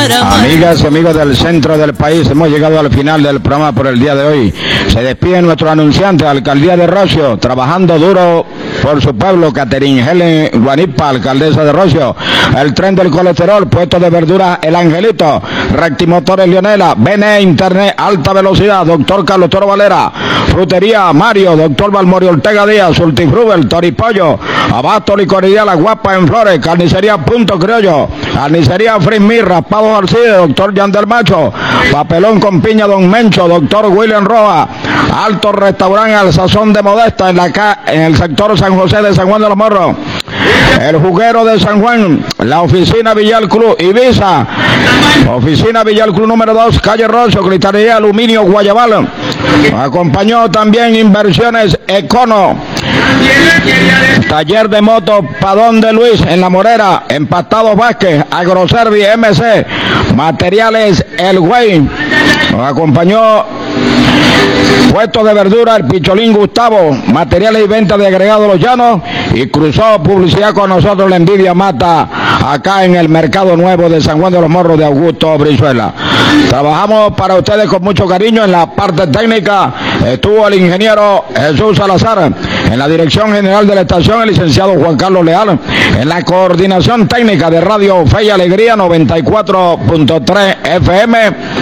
Amigas y amigos del centro del país, hemos llegado al final del programa por el día de hoy. Se despide nuestro anunciante, Alcaldía de Rocio, trabajando duro por su pueblo, Catherine Helen Guanipa, alcaldesa de Rocio. El tren del colesterol, puesto de verduras El Angelito, Rectimotores Leonela, BNE Internet, alta velocidad, doctor Carlos Toro Valera, Frutería Mario, doctor Balmorio Ortega Díaz, Sultifrubel, Toripollo, Abasto Licoridia La Guapa en Flores, Carnicería Punto Criollo, Carnicería Frismir, Raspado García, doctor Yandel Macho, Papelón con Piña Don Mencho, doctor William Roa, Alto Restaurante Al Sazón de Modesta en el sector San José de San Juan de los Morros, el Juguero de San Juan, la oficina Villar Cruz, Ibiza, oficina Villar Cruz número 2, calle Rosso, Cristalería Aluminio Guayabal. Acompañó también Inversiones Econo, taller de motos Padón de Luis en La Morera, Empastados Vázquez, Agroservi MC, materiales El Güey. Acompañó puesto de verdura El Picholín Gustavo, materiales y ventas de agregado Los Llanos, y cruzó publicidad con nosotros La Envidia Mata, acá en el Mercado Nuevo de San Juan de los Morros de Augusto Brizuela. Trabajamos para ustedes con mucho cariño. En la parte técnica estuvo el ingeniero Jesús Salazar, en la dirección general de la estación el licenciado Juan Carlos Leal, en la coordinación técnica de Radio Fe y Alegría 94.3 FM,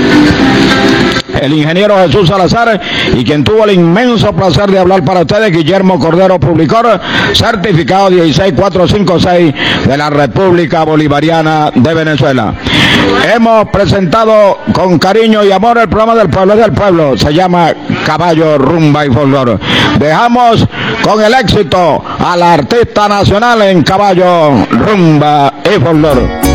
el ingeniero Jesús Salazar, y quien tuvo el inmenso placer de hablar para ustedes, Guillermo Cordero Publicor, certificado 16456 de la República Bolivariana de Venezuela. Hemos presentado con cariño y amor el programa del pueblo, es del pueblo, se llama Caballo, Rumba y Folclor. Dejamos con el éxito a la artista nacional en Caballo, Rumba y Folclor.